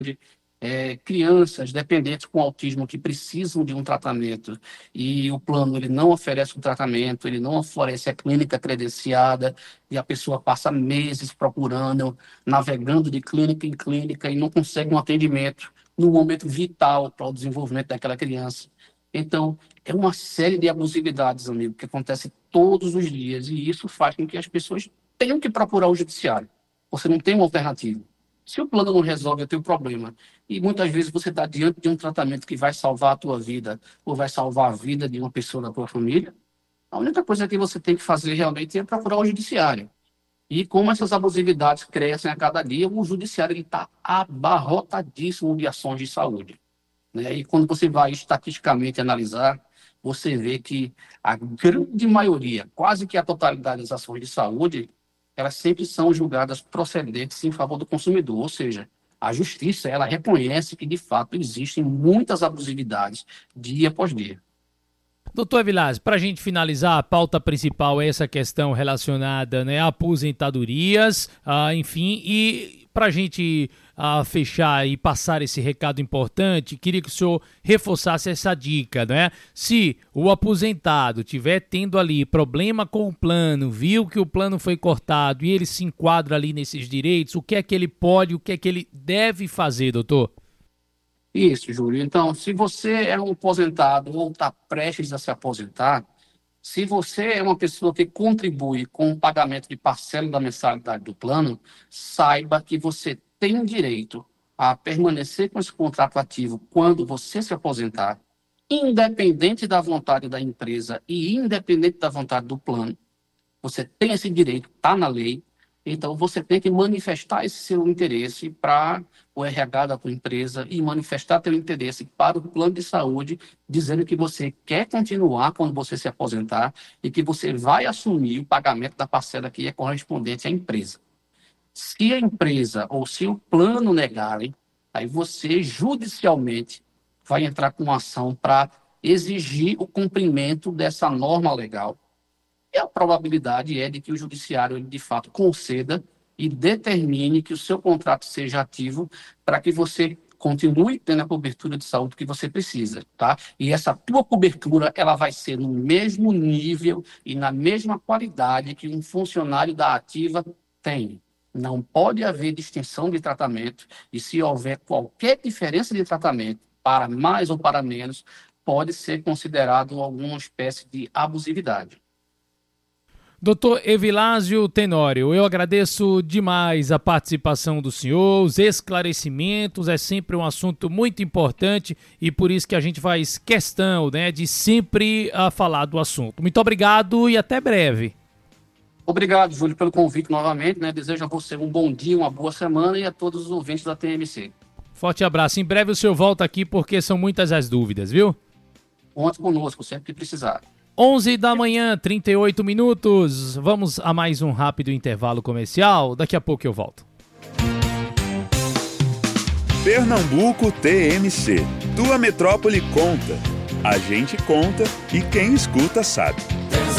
crianças dependentes com autismo que precisam de um tratamento e o plano ele não oferece o tratamento, ele não oferece a clínica credenciada e a pessoa passa meses procurando, navegando de clínica em clínica e não consegue um atendimento no momento vital para o desenvolvimento daquela criança. Então, é uma série de abusividades, amigo, que acontece todos os dias e isso faz com que as pessoas tenham que procurar o judiciário. Você não tem uma alternativa. Se o plano não resolve o teu problema, e muitas vezes você está diante de um tratamento que vai salvar a tua vida, ou vai salvar a vida de uma pessoa da tua família, a única coisa que você tem que fazer realmente é procurar o judiciário. E como essas abusividades crescem a cada dia, o judiciário está abarrotadíssimo de ações de saúde, né? E quando você vai estatisticamente analisar, você vê que a grande maioria, quase que a totalidade das ações de saúde, elas sempre são julgadas procedentes em favor do consumidor, ou seja, a justiça ela reconhece que de fato existem muitas abusividades dia após dia. Doutor Evilás, para a gente finalizar, a pauta principal é essa questão relacionada, né, a aposentadorias, enfim, e para a gente fechar e passar esse recado importante, queria que o senhor reforçasse essa dica, né? Se o aposentado tiver tendo ali problema com o plano, viu que o plano foi cortado e ele se enquadra ali nesses direitos, o que é que ele pode, o que é que ele deve fazer, doutor? Isso, Júlio. Então, se você é um aposentado ou está prestes a se aposentar, se você é uma pessoa que contribui com o pagamento de parcela da mensalidade do plano, saiba que você tem direito a permanecer com esse contrato ativo quando você se aposentar, independente da vontade da empresa e independente da vontade do plano. Você tem esse direito, está na lei. Então, você tem que manifestar esse seu interesse para o RH da tua empresa e manifestar teu interesse para o plano de saúde, dizendo que você quer continuar quando você se aposentar e que você vai assumir o pagamento da parcela que é correspondente à empresa. Se a empresa ou se o plano negarem, aí você judicialmente vai entrar com uma ação para exigir o cumprimento dessa norma legal. E a probabilidade é de que o judiciário, ele, de fato, conceda e determine que o seu contrato seja ativo para que você continue tendo a cobertura de saúde que você precisa, tá? E essa tua cobertura, ela vai ser no mesmo nível e na mesma qualidade que um funcionário da ativa tem. Não pode haver distinção de tratamento e se houver qualquer diferença de tratamento, para mais ou para menos, pode ser considerado alguma espécie de abusividade. Doutor Evilásio Tenório, eu agradeço demais a participação do senhor, os esclarecimentos, é sempre um assunto muito importante e por isso que a gente faz questão, né, de sempre falar do assunto. Muito obrigado e até breve. Obrigado, Júlio, pelo convite novamente, né? Desejo a você um bom dia, uma boa semana e a todos os ouvintes da TMC. Forte abraço. Em breve o senhor volta aqui porque são muitas as dúvidas, viu? Conte conosco, sempre que precisar. 11 da manhã, 38 minutos. Vamos a mais um rápido intervalo comercial. Daqui a pouco eu volto. Pernambuco TMC. Tua metrópole conta. A gente conta e quem escuta sabe.